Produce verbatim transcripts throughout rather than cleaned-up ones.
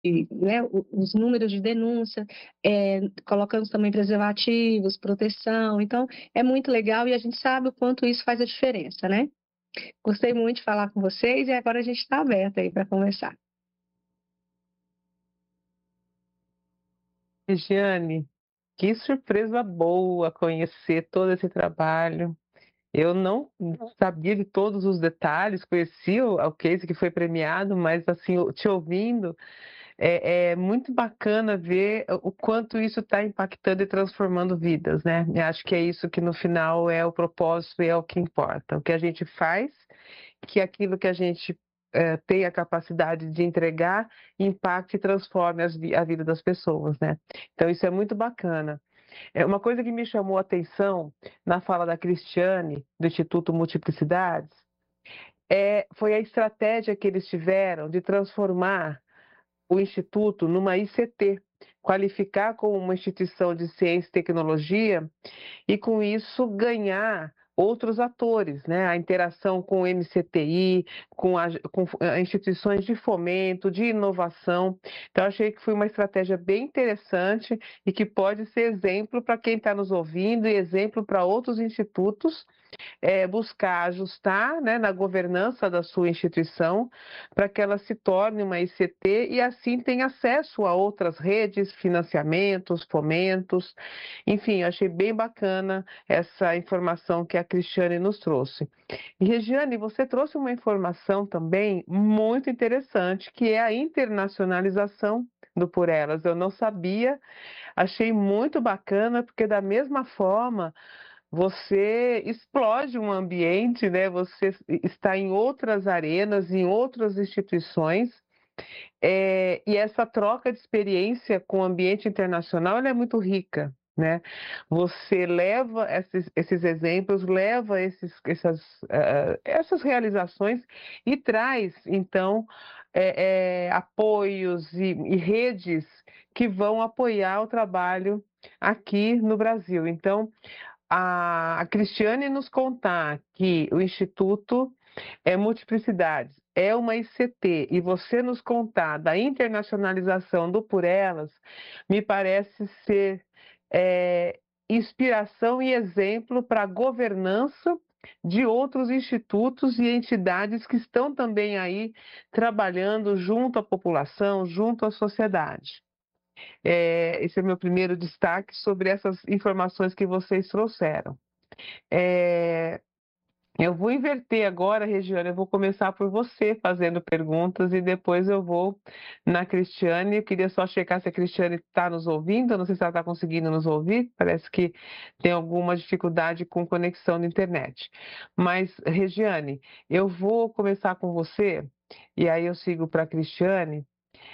E, né, o os números de denúncia, eh, colocamos também preservativos, proteção, então é muito legal e a gente sabe o quanto isso faz a diferença, né. Gostei muito de falar com vocês e agora a gente está aberta aí para conversar. Regiane, que surpresa boa conhecer todo esse trabalho. Eu não sabia de todos os detalhes, conhecia o o case que foi premiado, mas assim, o te ouvindo, é é muito bacana ver o o quanto isso está impactando e transformando vidas, né. Eu acho que é isso que no final é o propósito e é o que importa. O que a gente faz, que aquilo que a gente, eh, tem a capacidade de entregar, impacte e transforme as vi a vida das pessoas, né. Então isso é muito bacana. É uma coisa que me chamou a atenção na fala da Cristiane, do Instituto Multiplicidades, eh, foi a estratégia que eles tiveram de transformar o instituto numa I C T, qualificar como uma instituição de ciência e tecnologia e com isso ganhar outros atores, né, a interação com o M C T I, com a com eh, instituições de fomento, de inovação. Então achei que foi uma estratégia bem interessante e que pode ser exemplo para quem está nos ouvindo e exemplo para outros institutos, eh, buscar ajustar, né, na governança da sua instituição, para que ela se torne uma I C T e assim tenha acesso a outras redes, financiamentos, fomentos, enfim, eu achei bem bacana essa informação que a Cristiane nos trouxe. E Regiane, você trouxe uma informação também muito interessante, que é a internacionalização do Por Elas. Eu não sabia, achei muito bacana, porque da mesma forma você explode um ambiente, né, você s está em outras arenas, em outras instituições, eh, e essa troca de experiência com o ambiente internacional, ela é muito rica, né. Você leva esses esses exemplos, leva esses essas, hã, essas realizações e traz então, eh eh, apoios e e redes que vão apoiar o trabalho aqui no Brasil. Então, a a Cristiane nos contar que o instituto é Multiplicidades, é uma I C T, e você nos contar da internacionalização do Por Elas, me parece ser, eh, inspiração e exemplo para a governança de outros institutos e entidades que estão também aí trabalhando junto à população, junto à sociedade. Eh, esse é meu primeiro destaque sobre essas informações que vocês trouxeram. Eh, eu vou inverter agora, Regiane, eu vou começar por você fazendo perguntas e depois eu vou na Cristiane. Eu queria só checar se a Cristiane está nos ouvindo, eu não sei se ela está conseguindo nos ouvir, parece que tem alguma dificuldade com conexão na internet. Mas, Regiane, eu vou começar com você, e aí eu sigo para a Cristiane.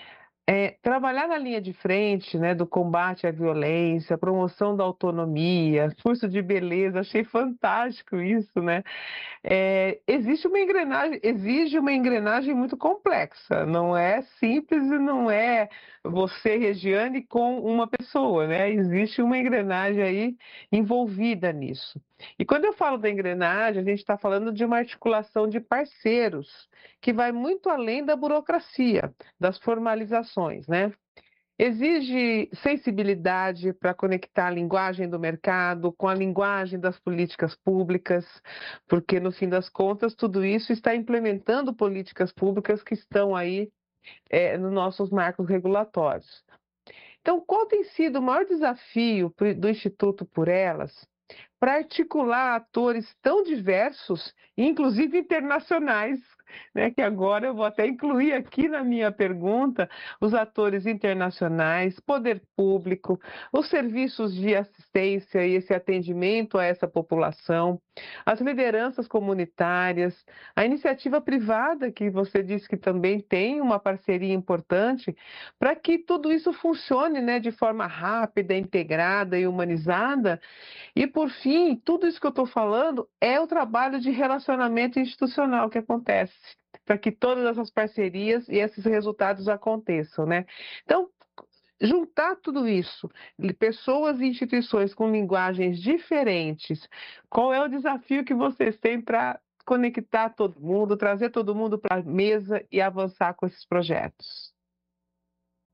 É, trabalhar na linha de frente, né, do combate à violência, promoção da autonomia, curso de beleza, achei fantástico isso, né. Eh, existe uma engrenagem exige uma engrenagem muito complexa, não é simples e não é você, Regiane, com uma pessoa, né, existe uma engrenagem aí envolvida nisso. E quando eu falo da engrenagem, a gente está falando de uma articulação de parceiros, que vai muito além da burocracia, das formalizações, né. Exige sensibilidade para conectar a linguagem do mercado com a linguagem das políticas públicas, porque no fim das contas tudo isso está implementando políticas públicas que estão aí, eh, nos nossos marcos regulatórios. Então, qual tem sido o maior desafio pro do Instituto Por Elas, para articular atores tão diversos, inclusive internacionais, né, que agora eu vou até incluir aqui na minha pergunta, os atores internacionais, poder público, os serviços de assistência e esse atendimento a essa população, as lideranças comunitárias, a iniciativa privada, que você disse que também tem uma parceria importante, para que tudo isso funcione, né, de forma rápida, integrada e humanizada. E por fim, tudo isso que eu estou falando é o trabalho de relacionamento institucional que acontece, para que todas essas parcerias e esses resultados aconteçam, né. Então, juntar tudo isso, li pessoas e instituições com linguagens diferentes, qual é o desafio que vocês têm para conectar todo mundo, trazer todo mundo pra mesa e avançar com esses projetos?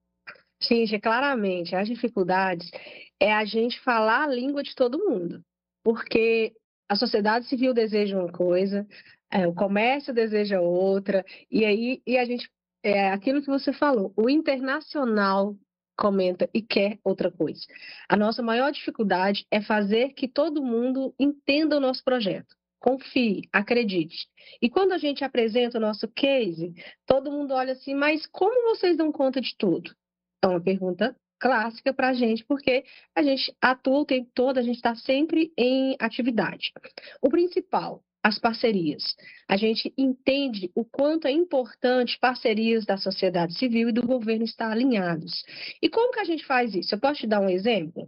Gente, claramente, as dificuldades é a gente falar a língua de todo mundo, porque a sociedade civil deseja uma coisa, eh, o comércio deseja outra, e aí e a gente é aquilo que você falou, o internacional comenta e quer outra coisa. A nossa maior dificuldade é fazer que todo mundo entenda o nosso projeto. Confie, acredite. E quando a gente apresenta o nosso case, todo mundo olha assim: "Mas como vocês dão conta de tudo?". É uma pergunta clássica para a gente, porque a gente atua o tempo todo, a gente está sempre em atividade. O principal, as parcerias. A gente entende o quanto é importante parcerias da sociedade civil e do governo estar alinhados. E como que a gente faz isso? Eu posso te dar um exemplo?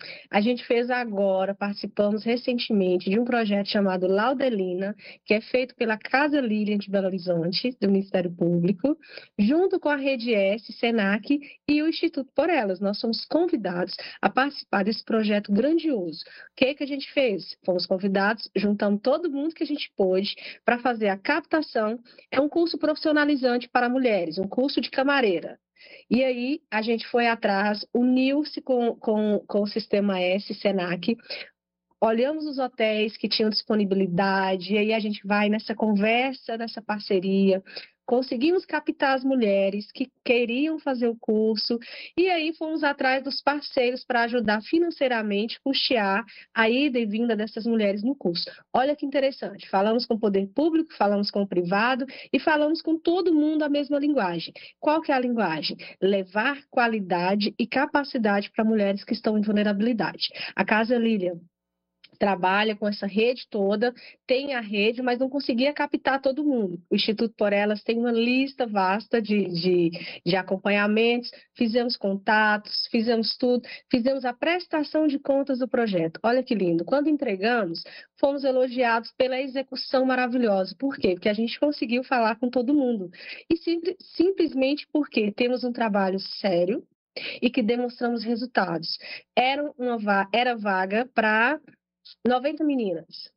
A gente fez agora, participamos recentemente de um projeto chamado Laudelina, que é feito pela Casa Lilian de Belo Horizonte, do Ministério Público, junto com a Rede S, Senac e o Instituto Por Elas. Nós somos convidados a participar desse projeto grandioso. O que, que a gente fez? Fomos convidados, juntamos todo mundo que a gente pôde para fazer a captação. É um curso profissionalizante para mulheres, um curso de camareira. E aí a gente foi atrás, uniu-se com, com, com o Sistema S, Senac, olhamos os hotéis que tinham disponibilidade, e aí a gente vai nessa conversa, nessa parceria, conseguimos captar as mulheres que queriam fazer o curso, e aí fomos atrás dos parceiros para ajudar financeiramente, custear a ida e vinda dessas mulheres no curso. Olha que interessante, falamos com o poder público, falamos com o privado e falamos com todo mundo a mesma linguagem. Qual que é a linguagem? Levar qualidade e capacidade para mulheres que estão em vulnerabilidade. A Casa Lilian trabalha com essa rede toda, tem a rede, mas não conseguia captar todo mundo. O Instituto Por Elas tem uma lista vasta de, de, de acompanhamentos, fizemos contatos, fizemos tudo, fizemos a prestação de contas do projeto. Olha que lindo. Quando entregamos, fomos elogiados pela execução maravilhosa. Por quê? Porque a gente conseguiu falar com todo mundo. E simples, simplesmente porque temos um trabalho sério e que demonstramos resultados. Era, uma, era vaga para noventa meninas.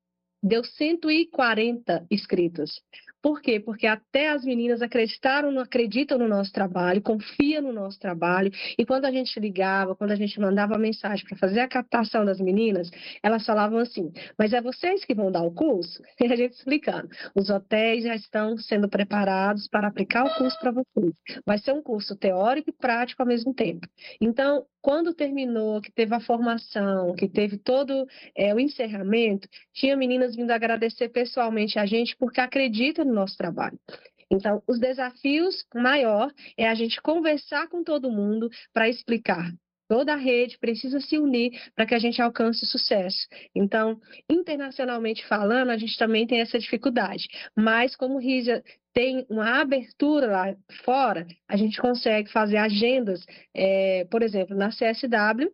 Deu cento e quarenta inscritas. Por quê? Porque até as meninas acreditaram, acreditam no nosso trabalho, confiam no nosso trabalho. E quando a gente ligava, quando a gente mandava mensagem para fazer a captação das meninas, elas falavam assim: mas é vocês que vão dar o curso? E a gente explicando: os hotéis já estão sendo preparados para aplicar o curso para vocês. Vai ser um curso teórico e prático ao mesmo tempo. Então, quando terminou, que teve a formação, que teve todo é, o encerramento, tinha meninas vindo agradecer pessoalmente a gente porque acreditam no nosso trabalho. Então, os desafios maior é a gente conversar com todo mundo para explicar. Toda a rede precisa se unir para que a gente alcance sucesso. Então, internacionalmente falando, a gente também tem essa dificuldade. Mas, como o Rígia tem uma abertura lá fora, a gente consegue fazer agendas, é, por exemplo, na C S W,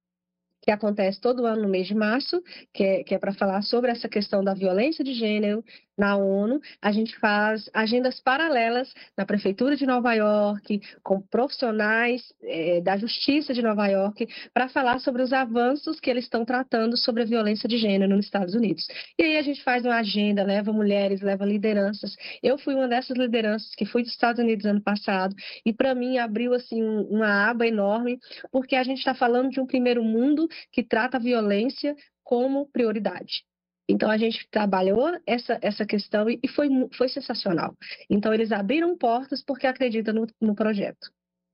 que acontece todo ano no mês de março, que é, que é para falar sobre essa questão da violência de gênero na ONU. A gente faz agendas paralelas na Prefeitura de Nova York, com profissionais é, da Justiça de Nova York, para falar sobre os avanços que eles estão tratando sobre a violência de gênero nos Estados Unidos. E aí a gente faz uma agenda, leva mulheres, leva lideranças. Eu fui uma dessas lideranças que fui dos Estados Unidos ano passado, e para mim abriu assim uma aba enorme, porque a gente está falando de um primeiro mundo que trata a violência como prioridade. Então, a gente trabalhou essa, essa questão e foi, foi sensacional. Então, eles abriram portas porque acreditam no, no projeto.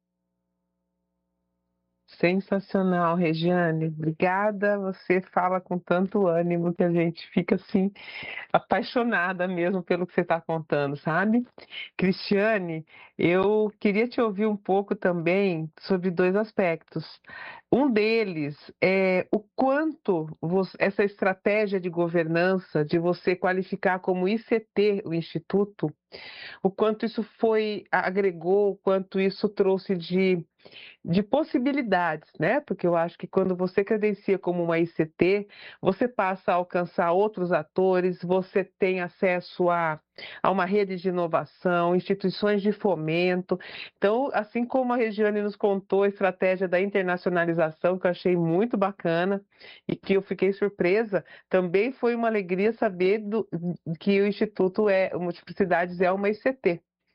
Sensacional, Regiane. Obrigada. Você fala com tanto ânimo que a gente fica assim apaixonada mesmo pelo que você está contando, sabe? Cristiane, eu queria te ouvir um pouco também sobre dois aspectos. Um deles é o quanto você, essa estratégia de governança, de você qualificar como I C T o Instituto, o quanto isso foi, agregou, o quanto isso trouxe de de possibilidades, né? Porque eu acho que quando você credencia como uma I C T, você passa a alcançar outros atores, você tem acesso a, a uma rede de inovação, instituições de fomento. Então, assim como a Regiane nos contou a estratégia da internacionalização, que eu achei muito bacana e que eu fiquei surpresa, também foi uma alegria saber do, que o Instituto é, o Multiplicidades é uma I C T.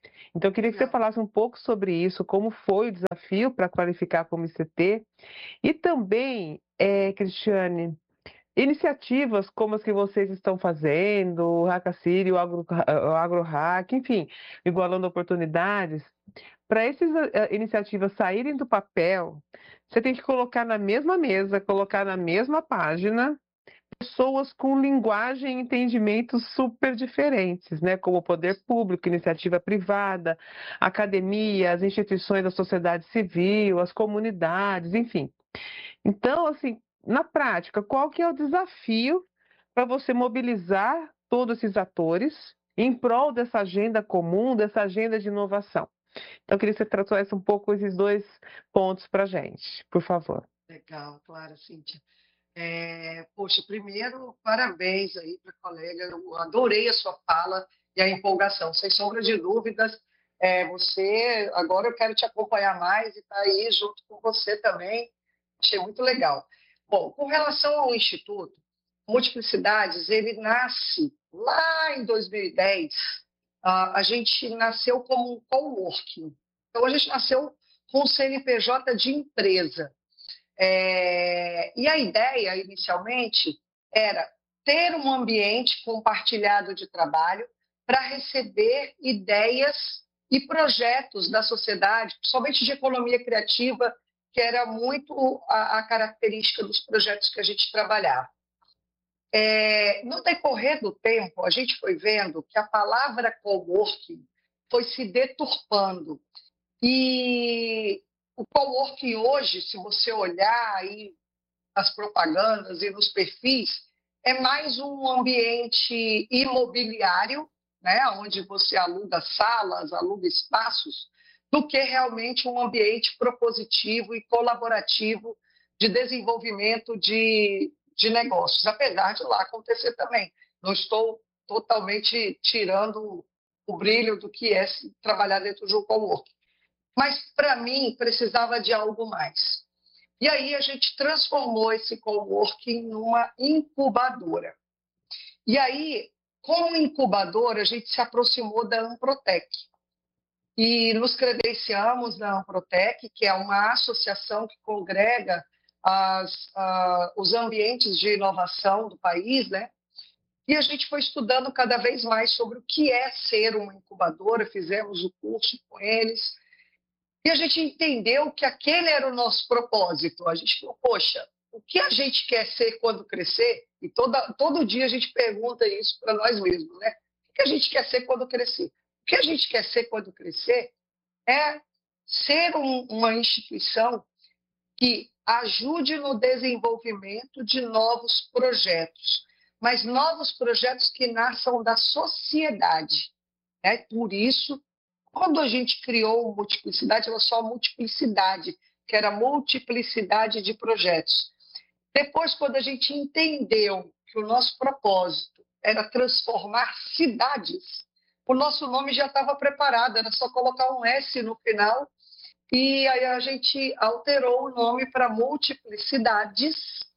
Então, eu queria que você Legal. falasse um pouco sobre isso, como foi o desafio para qualificar como I C T e também, eh, Cristiane, iniciativas como as que vocês estão fazendo, o Hackacity, o Agro, o AgroHack, enfim, igualando oportunidades. Para essas eh, iniciativas saírem do papel, você tem que colocar na mesma mesa, colocar na mesma página pessoas com linguagem e entendimentos super diferentes, né? Como o poder público, iniciativa privada, academia, as instituições da sociedade civil, as comunidades, enfim. Então, assim, na prática, qual que é o desafio para você mobilizar todos esses atores em prol dessa agenda comum, dessa agenda de inovação? Então, eu queria que você trouxesse um pouco esses dois pontos para a gente, por favor. Legal, claro, Cíntia. É, poxa, primeiro, parabéns aí para a colega. Eu adorei a sua fala e a empolgação. Sem sombra de dúvidas, é, você, agora eu quero te acompanhar mais e estar tá aí junto com você também. Achei muito legal. Bom, com relação ao Instituto Multiplicidades, ele nasce lá em dois mil e dez. A, a gente nasceu como um coworking. Então, a gente nasceu com o C N P J de empresa. É, e a ideia, inicialmente, era ter um ambiente compartilhado de trabalho para receber ideias e projetos da sociedade, principalmente de economia criativa, que era muito a, a característica dos projetos que a gente trabalhava. É, no decorrer do tempo, a gente foi vendo que a palavra coworking foi se deturpando. E o coworking hoje, se você olhar aí as propagandas e nos perfis, é mais um ambiente imobiliário, né, onde você aluga salas, aluga espaços, do que realmente um ambiente propositivo e colaborativo de desenvolvimento de, de negócios, apesar de lá acontecer também. Não estou totalmente tirando o brilho do que é trabalhar dentro de um coworking. Mas, para mim, precisava de algo mais. E aí a gente transformou esse coworking numa incubadora. E aí, como incubadora, a gente se aproximou da Amprotec. E nos credenciamos na Amprotec, que é uma associação que congrega as, uh, os ambientes de inovação do país, né? E a gente foi estudando cada vez mais sobre o que é ser uma incubadora, fizemos o curso com eles. E a gente entendeu que aquele era o nosso propósito. A gente falou, poxa, o que a gente quer ser quando crescer? E toda, todo dia a gente pergunta isso para nós mesmos, né? O que a gente quer ser quando crescer? O que a gente quer ser quando crescer é ser um, uma instituição que ajude no desenvolvimento de novos projetos, mas novos projetos que nasçam da sociedade. Né? Por isso, quando a gente criou Multiplicidade, era só multiplicidade, que era multiplicidade de projetos. Depois, quando a gente entendeu que o nosso propósito era transformar cidades, o nosso nome já estava preparado, era só colocar um S no final, e aí a gente alterou o nome para Multiplicidades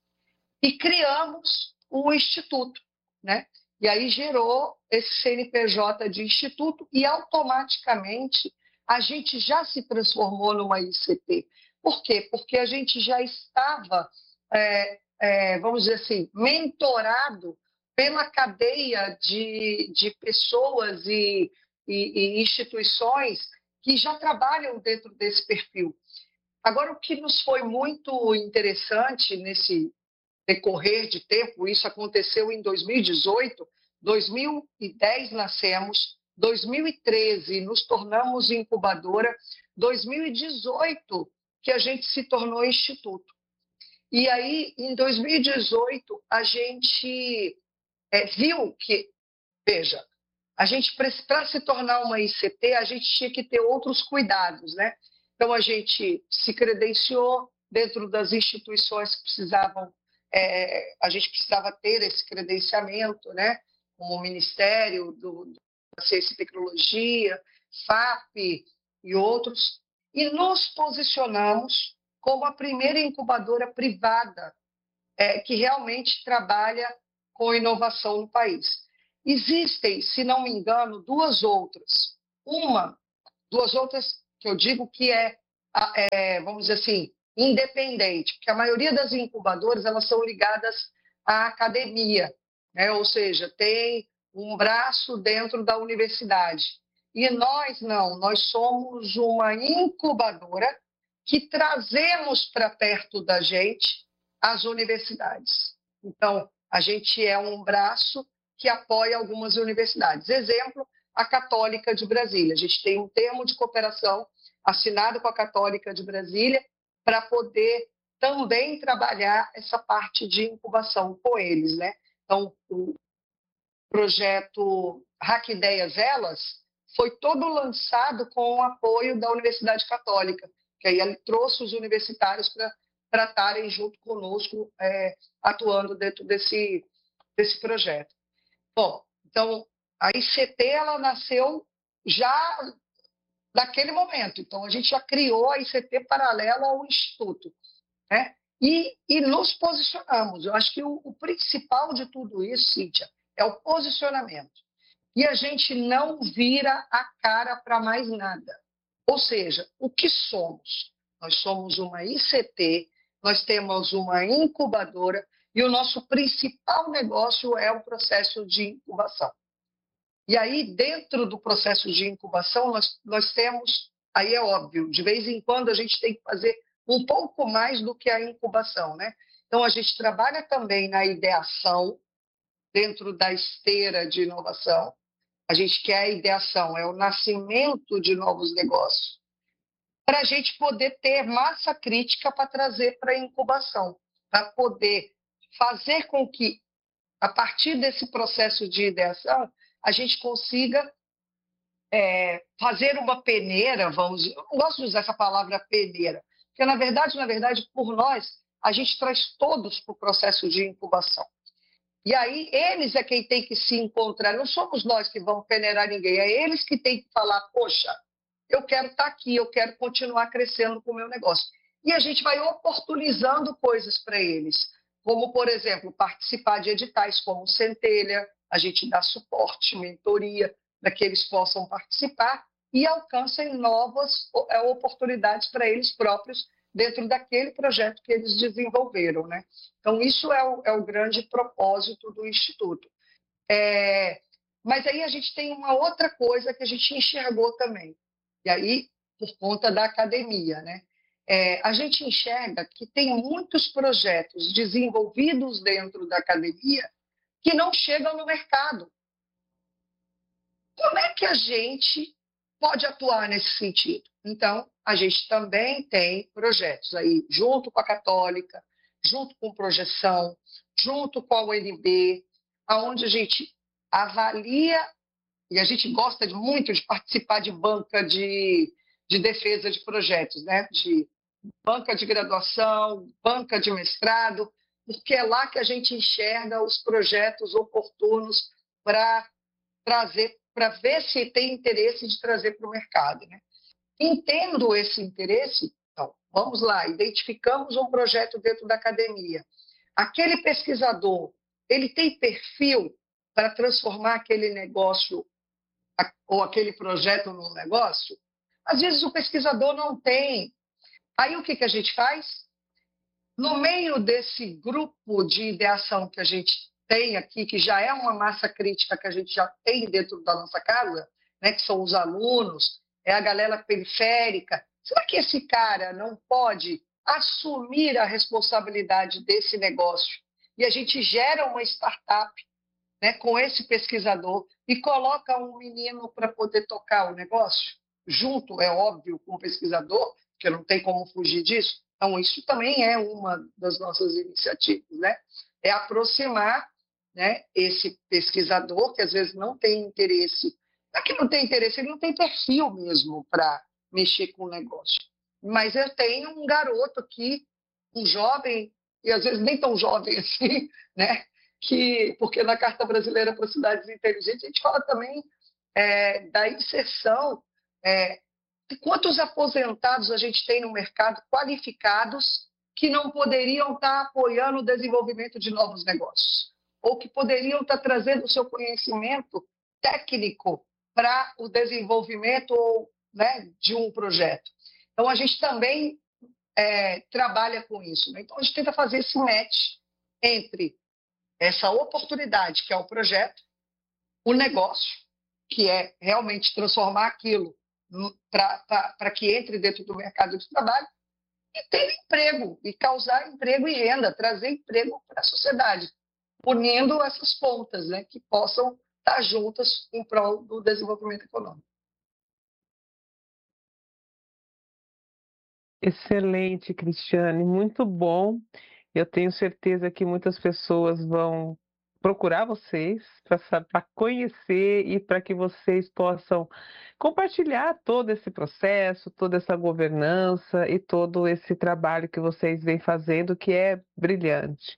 e criamos o Instituto, né? E aí gerou esse C N P J de instituto e automaticamente a gente já se transformou numa I C T. Por quê? Porque a gente já estava, é, é, vamos dizer assim, mentorado pela cadeia de, de pessoas e, e, e instituições que já trabalham dentro desse perfil. Agora, o que nos foi muito interessante nesse decorrer de tempo, isso aconteceu em dois mil e dezoito, dois mil e dez nascemos, dois mil e treze nos tornamos incubadora, dois mil e dezoito que a gente se tornou instituto. E aí, em dois mil e dezoito, a gente é, viu que, veja, a gente, para se tornar uma I C T, a gente tinha que ter outros cuidados, né? Então, a gente se credenciou dentro das instituições que precisavam, é, a gente precisava ter esse credenciamento, né? Como o Ministério do, da Ciência e Tecnologia, F A P e outros, e nos posicionamos como a primeira incubadora privada é, que realmente trabalha com inovação no país. Existem, se não me engano, duas outras. uma, duas outras que eu digo que é, é, vamos dizer assim, independente, porque a maioria das incubadoras elas são ligadas à academia, né? Ou seja, tem um braço dentro da universidade. E nós não, nós somos uma incubadora que trazemos para perto da gente as universidades. Então, a gente é um braço que apoia algumas universidades. Exemplo, a Católica de Brasília. A gente tem um termo de cooperação assinado com a Católica de Brasília para poder também trabalhar essa parte de incubação com eles, né? Então, o projeto Hack Ideias Elas foi todo lançado com o apoio da Universidade Católica, que aí ele trouxe os universitários para tratarem junto conosco, é, atuando dentro desse, desse projeto. Bom, então, a I C T ela nasceu já naquele momento, então a gente já criou a I C T paralela ao Instituto, né? E, e nos posicionamos. Eu acho que o, o principal de tudo isso, Cíntia, é o posicionamento. E a gente não vira a cara para mais nada. Ou seja, o que somos? Nós somos uma I C T, nós temos uma incubadora e o nosso principal negócio é o processo de incubação. E aí, dentro do processo de incubação, nós, nós temos, aí é óbvio, de vez em quando a gente tem que fazer um pouco mais do que a incubação, né? Então, a gente trabalha também na ideação, dentro da esteira de inovação. A gente quer a ideação, é o nascimento de novos negócios, para a gente poder ter massa crítica para trazer para a incubação, para poder fazer com que, a partir desse processo de ideação, a gente consiga é, fazer uma peneira, vamos dizer, eu não gosto de usar essa palavra peneira, porque, na verdade, na verdade, por nós, a gente traz todos para o processo de incubação. E aí, eles é quem tem que se encontrar, não somos nós que vamos peneirar ninguém, é eles que têm que falar, poxa, eu quero estar aqui, eu quero continuar crescendo com o meu negócio. E a gente vai oportunizando coisas para eles, como, por exemplo, participar de editais como Centelha, a gente dá suporte, mentoria, para que eles possam participar e alcancem novas oportunidades para eles próprios dentro daquele projeto que eles desenvolveram, né? Então, isso é o, é o grande propósito do Instituto. É, mas aí a gente tem uma outra coisa que a gente enxergou também, e aí, por conta da academia, né? É, a gente enxerga que tem muitos projetos desenvolvidos dentro da academia que não chegam no mercado. Como é que a gente pode atuar nesse sentido? Então, a gente também tem projetos aí, junto com a Católica, junto com Projeção, junto com a U N B, onde a gente avalia, e a gente gosta de, muito de participar de banca de, de defesa de projetos, né? De banca de graduação, banca de mestrado, porque é lá que a gente enxerga os projetos oportunos para trazer, para ver se tem interesse de trazer para o mercado, né? Entendo esse interesse, então, vamos lá, identificamos um projeto dentro da academia. Aquele pesquisador, ele tem perfil para transformar aquele negócio ou aquele projeto num negócio? Às vezes o pesquisador não tem. Aí o que, que a gente faz? No meio desse grupo de ideação que a gente tem aqui, que já é uma massa crítica que a gente já tem dentro da nossa casa, né, que são os alunos, é a galera periférica, será que esse cara não pode assumir a responsabilidade desse negócio? E a gente gera uma startup, né, com esse pesquisador e coloca um menino para poder tocar o negócio, junto, é óbvio, com o pesquisador, que não tem como fugir disso. Então, isso também é uma das nossas iniciativas, né? É aproximar, né, esse pesquisador, que às vezes não tem interesse. Não é que não tem interesse, ele não tem perfil mesmo para mexer com o negócio. Mas eu tenho um garoto aqui, um jovem, e às vezes nem tão jovem assim, né? Que, porque na Carta Brasileira para Cidades Inteligentes a gente fala também é, da inserção. É, quantos aposentados a gente tem no mercado qualificados que não poderiam estar apoiando o desenvolvimento de novos negócios? Ou que poderiam estar trazendo o seu conhecimento técnico para o desenvolvimento, né, de um projeto. Então, a gente também é, trabalha com isso. Né? Então, a gente tenta fazer esse match entre essa oportunidade, que é o projeto, o negócio, que é realmente transformar aquilo para que entre dentro do mercado de trabalho, e ter emprego, e causar emprego e renda, trazer emprego para a sociedade, unindo essas pontas, né, que possam estar juntas em prol do desenvolvimento econômico. Excelente, Cristiane, muito bom. Eu tenho certeza que muitas pessoas vão procurar vocês para conhecer e para que vocês possam compartilhar todo esse processo, toda essa governança e todo esse trabalho que vocês vêm fazendo, que é brilhante.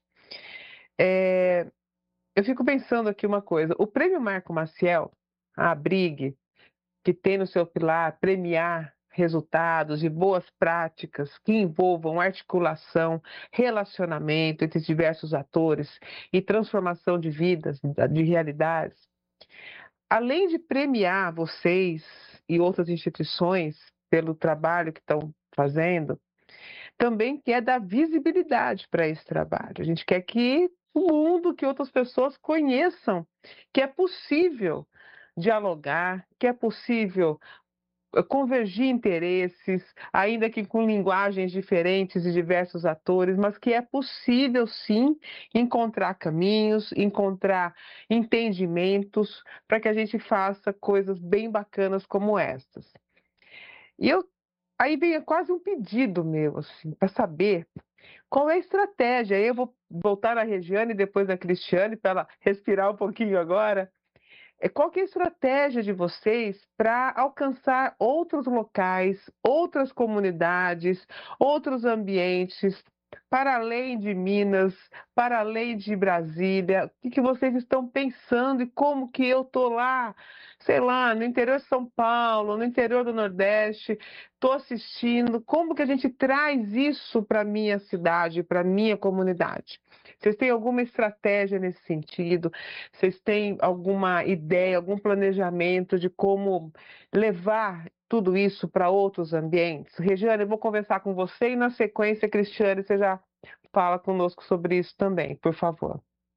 É, eu fico pensando aqui uma coisa, o Prêmio Marco Maciel, a ABRIG, que tem no seu pilar premiar resultados e boas práticas que envolvam articulação, relacionamento entre diversos atores e transformação de vidas, de realidades. Além de premiar vocês e outras instituições pelo trabalho que estão fazendo, também quer dar visibilidade para esse trabalho. A gente quer que o mundo, que outras pessoas conheçam que é possível dialogar, que é possível convergir interesses, ainda que com linguagens diferentes de diversos atores, mas que é possível sim encontrar caminhos, encontrar entendimentos para que a gente faça coisas bem bacanas como estas. E eu aí vem quase um pedido meu, assim, para saber qual é a estratégia. Eu vou voltar na Regiane e depois na Cristiane para ela respirar um pouquinho agora. Qual que é a estratégia de vocês para alcançar outros locais, outras comunidades, outros ambientes, para além de Minas, para além de Brasília? O que, que vocês estão pensando e como que eu estou lá, sei lá, no interior de São Paulo, no interior do Nordeste, estou assistindo, como que a gente traz isso para a minha cidade, para a minha comunidade? Vocês têm alguma estratégia nesse sentido? Vocês têm alguma ideia, algum planejamento de como levar tudo isso para outros ambientes? Regiane, eu vou conversar com você e na sequência, Cristiane, você já fala conosco sobre isso também, por favor.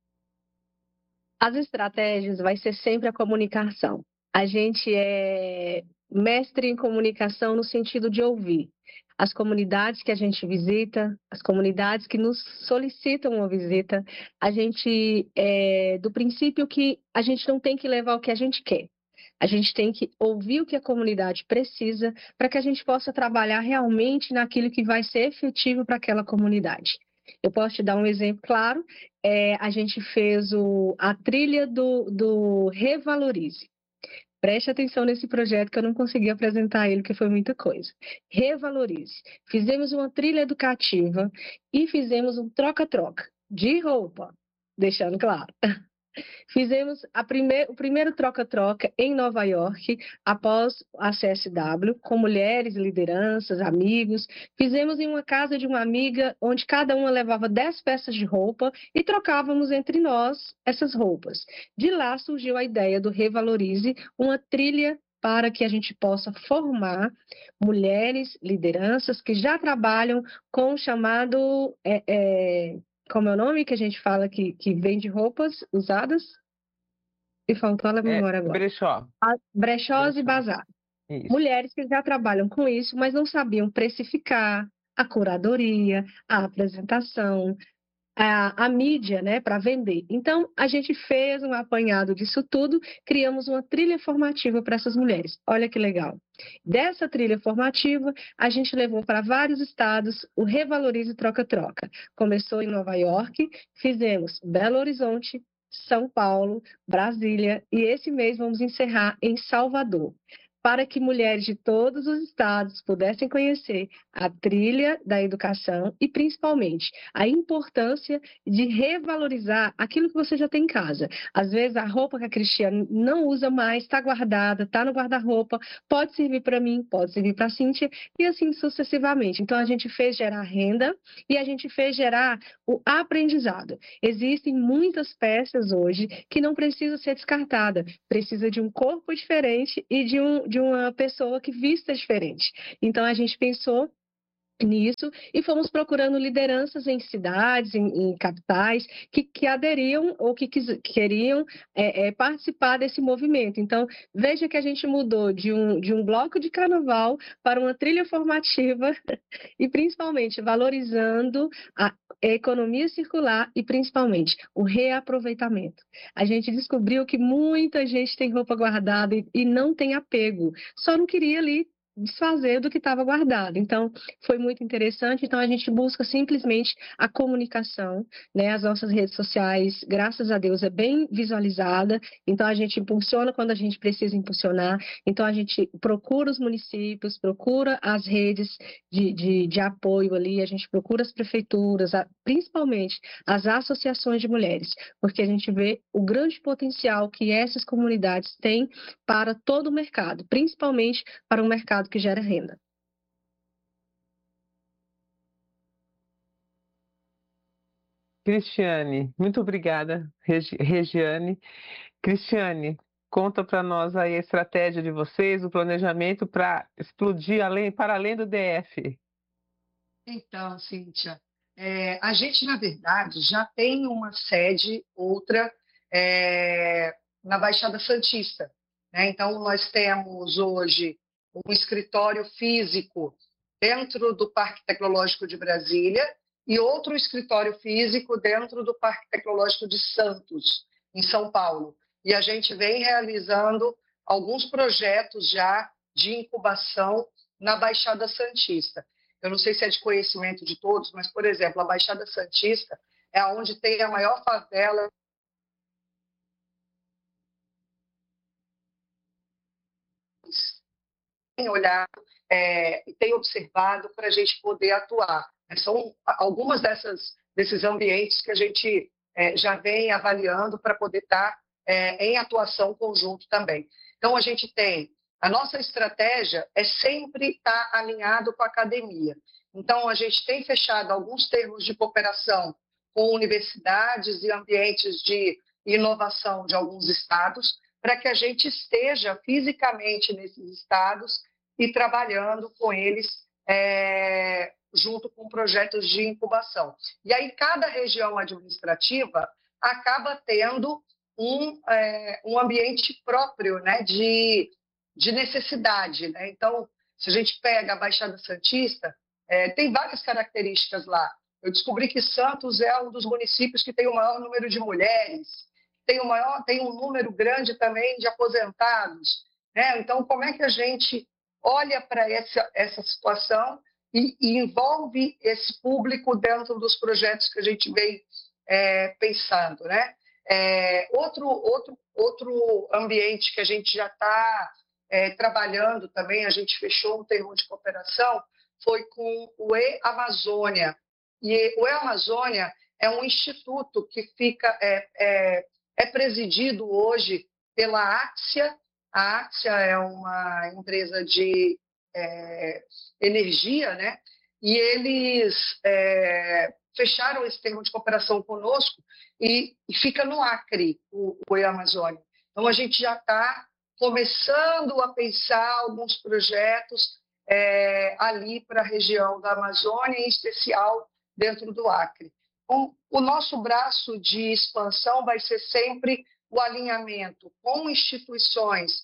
As estratégias vai ser sempre a comunicação. A gente é mestre em comunicação no sentido de ouvir. As comunidades que a gente visita, as comunidades que nos solicitam uma visita, a gente é do princípio que a gente não tem que levar o que a gente quer. A gente tem que ouvir o que a comunidade precisa para que a gente possa trabalhar realmente naquilo que vai ser efetivo para aquela comunidade. Eu posso te dar um exemplo claro. É, a gente fez o, a trilha do, do Revalorize. Preste atenção nesse projeto que eu não consegui apresentar ele, porque foi muita coisa. Revalorize. Fizemos uma trilha educativa e fizemos um troca-troca de roupa, deixando claro. Fizemos a prime... o primeiro troca-troca em Nova York, após a C S W, com mulheres, lideranças, amigos. Fizemos em uma casa de uma amiga, onde cada uma levava dez peças de roupa e trocávamos entre nós essas roupas. De lá surgiu a ideia do Revalorize, uma trilha para que a gente possa formar mulheres, lideranças que já trabalham com o chamado... É, é... Como é o nome que a gente fala que, que vende roupas usadas? E faltou a memória é, agora. Brechó. Brechós Brechó. e bazar. Isso. Mulheres que já trabalham com isso, mas não sabiam precificar, a curadoria, a apresentação, a, a mídia, né, para vender. Então, a gente fez um apanhado disso tudo, criamos uma trilha formativa para essas mulheres. Olha que legal. Dessa trilha formativa, a gente levou para vários estados o Revalorize Troca-Troca. Começou em Nova York, fizemos Belo Horizonte, São Paulo, Brasília e esse mês vamos encerrar em Salvador. para que mulheres de todos os estados pudessem conhecer a trilha da educação e, principalmente, a importância de revalorizar aquilo que você já tem em casa. Às vezes, a roupa que a Cristiane não usa mais, está guardada, está no guarda-roupa, pode servir para mim, pode servir para a Cíntia, e assim sucessivamente. Então, a gente fez gerar renda e a gente fez gerar o aprendizado. Existem muitas peças hoje que não precisam ser descartadas, precisa de um corpo diferente e de, um, de uma pessoa que vista diferente. Então, a gente pensou nisso e fomos procurando lideranças em cidades, em, em capitais que, que aderiam ou que quis, queriam é, é, participar desse movimento. Então, veja que a gente mudou de um, de um bloco de carnaval para uma trilha formativa e principalmente valorizando a economia circular e principalmente o reaproveitamento. A gente descobriu que muita gente tem roupa guardada e, e não tem apego, só não queria ali desfazer do que estava guardado. Então, foi muito interessante. Então, a gente busca simplesmente a comunicação, né? As nossas redes sociais, graças a Deus, é bem visualizada. Então, a gente impulsiona quando a gente precisa impulsionar. Então, a gente procura os municípios, procura as redes de, de, de apoio ali, a gente procura as prefeituras, a, principalmente as associações de mulheres, porque a gente vê o grande potencial que essas comunidades têm para todo o mercado, principalmente para o mercado que gera renda. Cristiane, muito obrigada, Regi- Regiane. Cristiane, conta para nós aí a estratégia de vocês, o planejamento para explodir além, para além do D F. Então, Cíntia, é, a gente, na verdade, já tem uma sede, outra, é, na Baixada Santista, né? Então, nós temos hoje um escritório físico dentro do Parque Tecnológico de Brasília e outro escritório físico dentro do Parque Tecnológico de Santos, em São Paulo. E a gente vem realizando alguns projetos já de incubação na Baixada Santista. Eu não sei se é de conhecimento de todos, mas, por exemplo, a Baixada Santista é onde tem a maior favela. Tem olhado é, e tem observado para a gente poder atuar. São algumas dessas, desses ambientes que a gente é, já vem avaliando para poder estar é, em atuação conjunto também. Então, a gente tem, a nossa estratégia é sempre estar alinhado com a academia. Então, a gente tem fechado alguns termos de cooperação com universidades e ambientes de inovação de alguns estados, para que a gente esteja fisicamente nesses estados e trabalhando com eles é, junto com projetos de incubação. E aí cada região administrativa acaba tendo um, é, um ambiente próprio, né, de, de necessidade, né? Então, se a gente pega a Baixada Santista, é, tem várias características lá. Eu descobri que Santos é um dos municípios que tem o maior número de mulheres, tem, o maior, tem um número grande também de aposentados, né? Então, como é que a gente olha para essa, essa situação e, e envolve esse público dentro dos projetos que a gente vem é, pensando, né? É, outro, outro, outro ambiente que a gente já está é, trabalhando também, a gente fechou um termo de cooperação, foi com o E-Amazônia. E o E-Amazônia é um instituto que fica... É, é, é presidido hoje pela Axia. A Axia é uma empresa de é, energia, né? E eles é, fecharam esse termo de cooperação conosco e, e fica no Acre, o, o E-Amazônia. Então, a gente já está começando a pensar alguns projetos é, ali para a região da Amazônia, em especial dentro do Acre. Então, o nosso braço de expansão vai ser sempre o alinhamento com instituições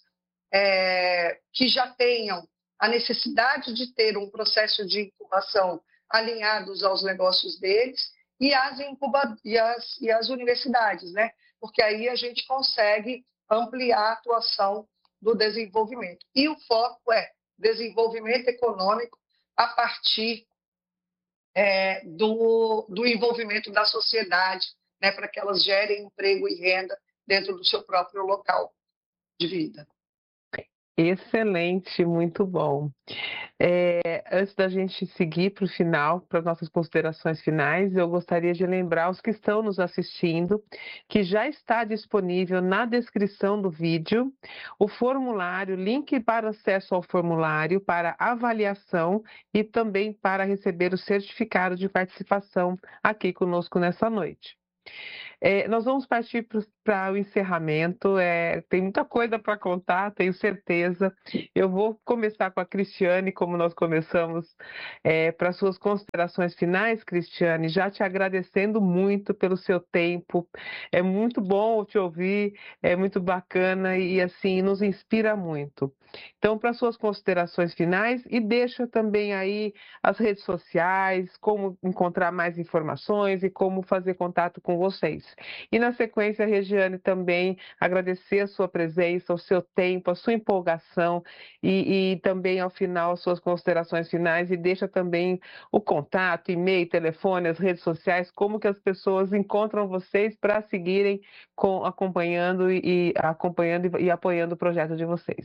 é, que já tenham a necessidade de ter um processo de incubação alinhados aos negócios deles e as, incuba e as, e as universidades, né? Porque aí a gente consegue ampliar a atuação do desenvolvimento. E o foco é desenvolvimento econômico a partir É, do, do envolvimento da sociedade, né, para que elas gerem emprego e renda dentro do seu próprio local de vida. Excelente, muito bom. É, antes da gente seguir para o final, para as nossas considerações finais, eu gostaria de lembrar os que estão nos assistindo que já está disponível na descrição do vídeo o formulário, link para acesso ao formulário, para avaliação e também para receber o certificado de participação aqui conosco nessa noite. É, nós vamos partir para o encerramento. É, tem muita coisa para contar, tenho certeza. Eu vou começar com a Cristiane, como nós começamos, é, para suas considerações finais, Cristiane, já te agradecendo muito pelo seu tempo. É muito bom te ouvir, é muito bacana e assim nos inspira muito. Então, para suas considerações finais, e deixa também aí as redes sociais, como encontrar mais informações e como fazer contato com vocês. E na sequência, Regiane, também agradecer a sua presença, o seu tempo, a sua empolgação e, e também ao final as suas considerações finais e deixa também o contato, e-mail, telefone, as redes sociais, como que as pessoas encontram vocês para seguirem com, acompanhando e acompanhando e, e apoiando o projeto de vocês.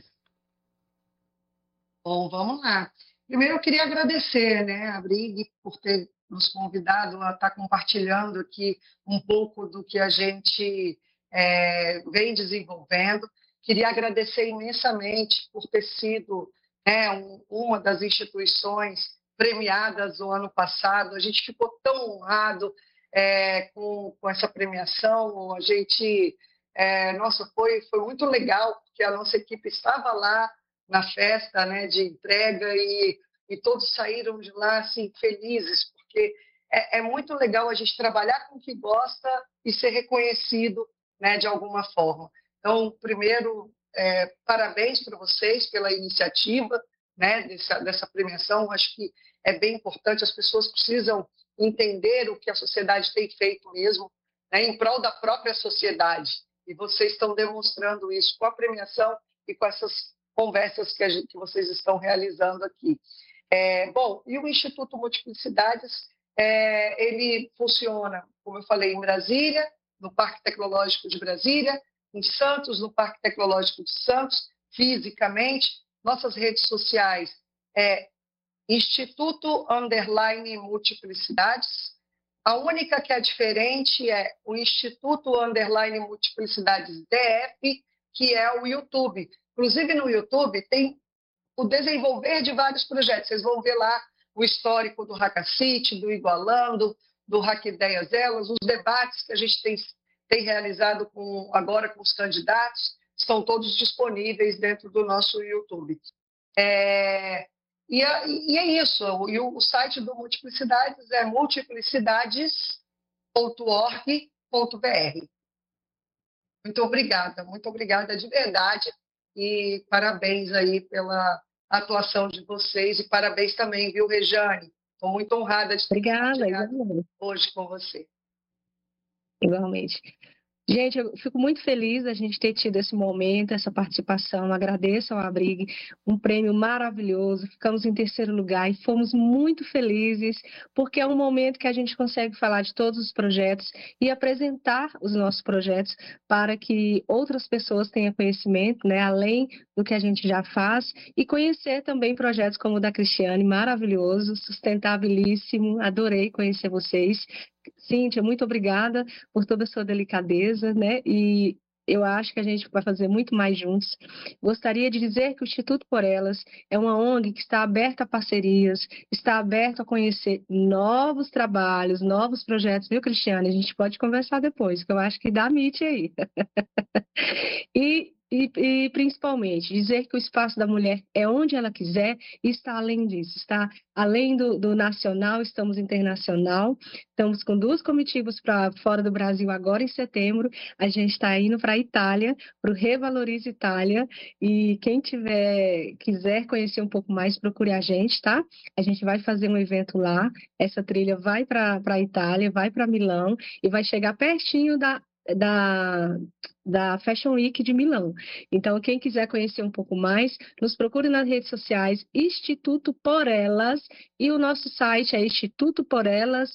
Bom, vamos lá. Primeiro, eu queria agradecer, né, a Brig por ter nos convidado a estar compartilhando aqui um pouco do que a gente é, vem desenvolvendo. Queria agradecer imensamente por ter sido, né, um, uma das instituições premiadas no ano passado. A gente ficou tão honrado é, com, com essa premiação. A gente, é, nossa, foi, foi muito legal, porque a nossa equipe estava lá na festa, né, de entrega e, e todos saíram de lá assim, felizes, porque é, é muito legal a gente trabalhar com o que gosta e ser reconhecido, né, de alguma forma. Então, primeiro, é, parabéns para vocês pela iniciativa, né, dessa, dessa premiação. Acho que é bem importante, as pessoas precisam entender o que a sociedade tem feito mesmo, né, em prol da própria sociedade. E vocês estão demonstrando isso com a premiação e com essas conversas que, a gente, que vocês estão realizando aqui. É, bom, e o Instituto Multiplicidades, é, ele funciona, como eu falei, em Brasília, no Parque Tecnológico de Brasília, em Santos, no Parque Tecnológico de Santos, fisicamente. Nossas redes sociais é Instituto Underline Multiplicidades. A única que é diferente é o Instituto Underline Multiplicidades D F, que é o YouTube. Inclusive, no YouTube tem o desenvolver de vários projetos. Vocês vão ver lá o histórico do Hackacity, do Igualando, do Hack Ideias Elas, os debates que a gente tem, tem realizado com, agora com os candidatos, estão todos disponíveis dentro do nosso YouTube. É, e, a, e é isso. E o, o site do Multiplicidades é multiplicidades ponto org ponto br. Muito obrigada, muito obrigada de verdade. E parabéns aí pela atuação de vocês e parabéns também, viu, Regiane? Estou muito honrada de ter Obrigada, compartilhado hoje com você. Igualmente. Gente, eu fico muito feliz da gente ter tido esse momento, essa participação. Agradeço ao Abrig, um prêmio maravilhoso. Ficamos em terceiro lugar e fomos muito felizes, porque é um momento que a gente consegue falar de todos os projetos e apresentar os nossos projetos para que outras pessoas tenham conhecimento, né, além do que a gente já faz, e conhecer também projetos como o da Cristiane, maravilhoso, sustentabilíssimo. Adorei conhecer vocês. Cíntia, muito obrigada por toda a sua delicadeza, né? E eu acho que a gente vai fazer muito mais juntos. Gostaria de dizer que o Instituto Por Elas é uma O N G que está aberta a parcerias, está aberto a conhecer novos trabalhos, novos projetos, viu, Cristiane? A gente pode conversar depois, que eu acho que dá meet aí. e E, e, principalmente, dizer que o espaço da mulher é onde ela quiser e está além disso, está além do, do nacional, estamos internacional, estamos com duas comitivas para fora do Brasil agora em setembro, a gente está indo para a Itália, para o Revalorize Itália, e quem tiver, quiser conhecer um pouco mais, procure a gente, tá? A gente vai fazer um evento lá, essa trilha vai para a Itália, vai para Milão e vai chegar pertinho da Da, da Fashion Week de Milão. Então, quem quiser conhecer um pouco mais, nos procure nas redes sociais, Instituto Por Elas, e o nosso site é instituto por elas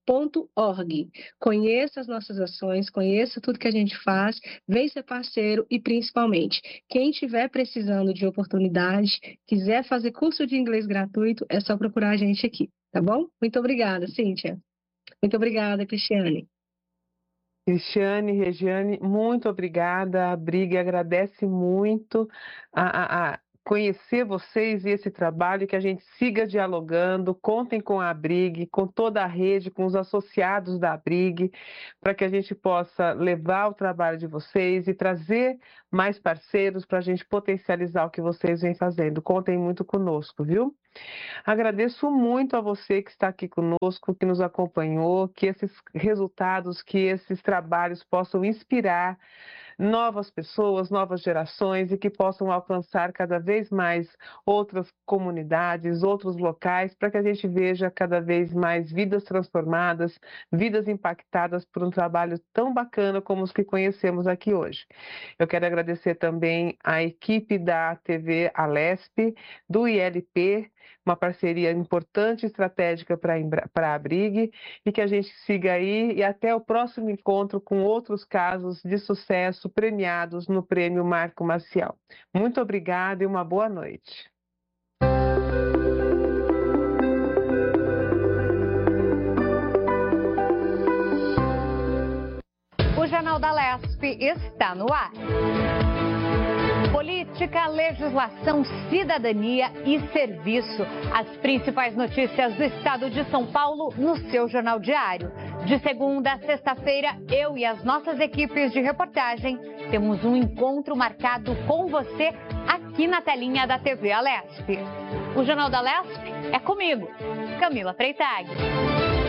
ponto org. Conheça as nossas ações, conheça tudo que a gente faz, vem ser parceiro e, principalmente, quem estiver precisando de oportunidade, quiser fazer curso de inglês gratuito, é só procurar a gente aqui, tá bom? Muito obrigada, Cíntia. Muito obrigada, Cristiane. Cristiane, Regiane, muito obrigada. A Abrig agradece muito a, a, a conhecer vocês e esse trabalho, que a gente siga dialogando. Contem com a Abrig, com toda a rede, com os associados da Abrig, para que a gente possa levar o trabalho de vocês e trazer mais parceiros para a gente potencializar o que vocês vêm fazendo. Contem muito conosco, viu? Agradeço muito a você que está aqui conosco, que nos acompanhou, que esses resultados, que esses trabalhos possam inspirar novas pessoas, novas gerações e que possam alcançar cada vez mais outras comunidades, outros locais, para que a gente veja cada vez mais vidas transformadas, vidas impactadas por um trabalho tão bacana como os que conhecemos aqui hoje. Eu quero agradecer também a equipe da T V Alesp, do I L P, uma parceria importante e estratégica para a Abrig, e que a gente siga aí e até o próximo encontro com outros casos de sucesso premiados no Prêmio Marco Maciel. Muito obrigada e uma boa noite. O Jornal da Lesp está no ar. Política, legislação, cidadania e serviço. As principais notícias do estado de São Paulo no seu Jornal Diário. De segunda a sexta-feira, eu e as nossas equipes de reportagem temos um encontro marcado com você aqui na telinha da T V Alesp. O Jornal da Lesp é comigo, Camila Freitag.